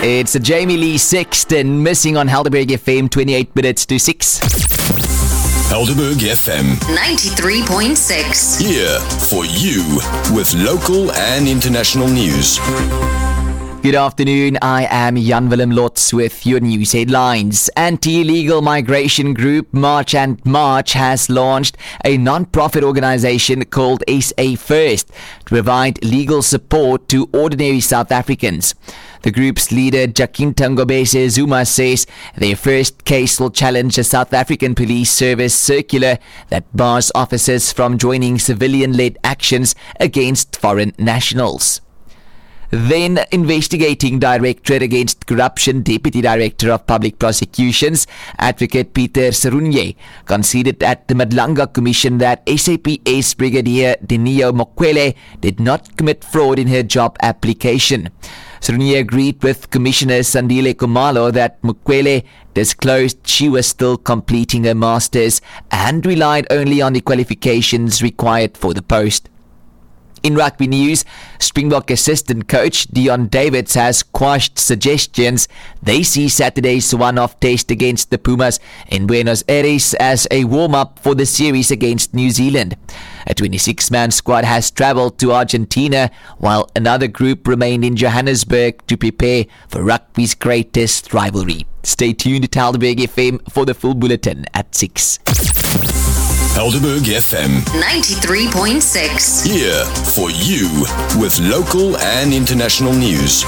It's a Jamie Lee Sexton missing on Helderberg FM, 28 minutes to 6. Helderberg FM 93.6. Here for you with local and international news. Good afternoon, I am Jan Willem Lotz with your news headlines. Anti-illegal migration group March and March has launched a non-profit organization called SA First to provide legal support to ordinary South Africans. The group's leader, Jacinta Ngobese Zuma, says their first case will challenge a South African police service circular that bars officers from joining civilian-led actions against foreign nationals. Then, Investigating Directorate Against Corruption Deputy Director of Public Prosecutions, Advocate Peter Serunye, conceded at the Madlanga Commission that SAPS Brigadier Dineo Mokwele did not commit fraud in her job application. Serunye agreed with Commissioner Sandile Kumalo that Mokwele disclosed she was still completing her master's and relied only on the qualifications required for the post. In rugby news, Springbok assistant coach Dion Davids has quashed suggestions they see Saturday's one-off test against the Pumas in Buenos Aires as a warm-up for the series against New Zealand. A 26-man squad has travelled to Argentina while another group remained in Johannesburg to prepare for rugby's greatest rivalry. Stay tuned to Helderberg FM for the full bulletin at 6. Helderberg FM 93.6. Here for you with local and international news.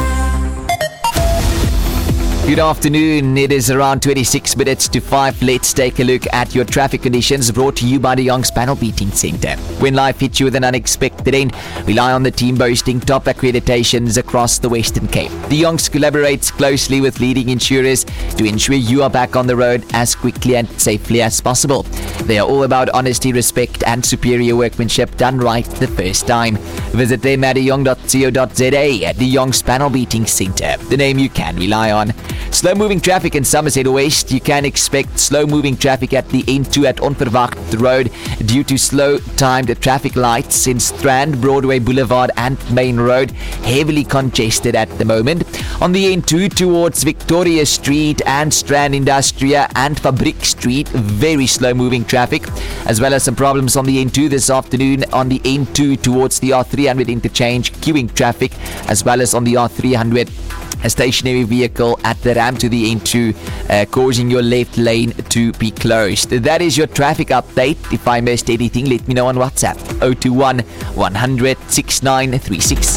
Good afternoon. It is around 26 minutes to 5. Let's take a look at your traffic conditions brought to you by the Young's Panel Beating Centre. When life hits you with an unexpected end, rely on the team boasting top accreditations across the Western Cape. The Young's collaborates closely with leading insurers to ensure you are back on the road as quickly and safely as possible. They are all about honesty, respect and superior workmanship done right the first time. Visit them at young.co.za at the Young's Panel Beating Centre, the name you can rely on. Slow-moving traffic in Somerset West. You can expect slow-moving traffic at the N2 at Onverwacht Road due to slow-timed traffic lights in Strand, Broadway Boulevard and Main Road, heavily congested at the moment. On the N2 towards Victoria Street and Strand Industria and Fabriek Street, very slow-moving traffic, as well as some problems on the N2 this afternoon on the N2 towards the R300 interchange, queuing traffic, as well as on the R300. A stationary vehicle at the ramp to the N2 causing your left lane to be closed. That is your traffic update. If I missed anything, let me know on WhatsApp 021 100 6936.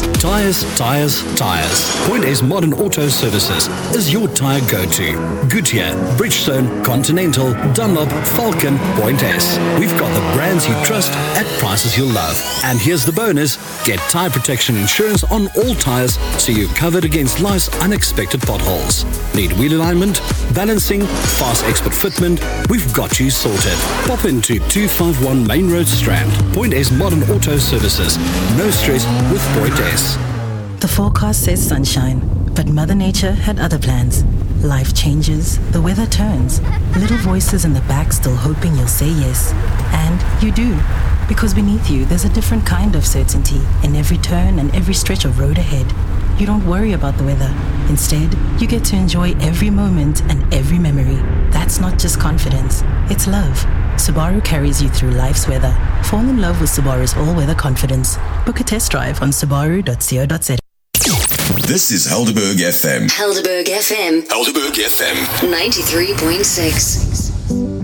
Tyres. Point A's Modern Auto Services is your tyre go-to. Goodyear, Bridgestone, Continental, Dunlop, Falcon, Point S. We've got the brands you trust at prices you'll love. And here's the bonus. Get tyre protection insurance on all tyres so you're covered against life's unexpected potholes. Need wheel alignment, balancing, fast expert fitment? We've got you sorted. Pop into 251 Main Road Strand. Point S Modern Auto Services. No stress with Point S. The forecast says sunshine, but Mother Nature had other plans. Life changes, the weather turns. Little voices in the back still hoping you'll say yes. And you do. Because beneath you, there's a different kind of certainty in every turn and every stretch of road ahead. You don't worry about the weather. Instead, you get to enjoy every moment and every memory. That's not just confidence, it's love. Subaru carries you through life's weather. Fall in love with Subaru's all-weather confidence. Book a test drive on subaru.co.za. This is Helderberg FM. Helderberg FM Helderberg FM 93.6.